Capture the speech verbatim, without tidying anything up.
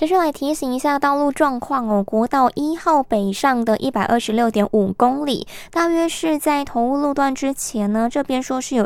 这是来提醒一下道路状况哦，国道一号北上的一百二十六点五公里，大约是在头雾路段之前呢，这边说是有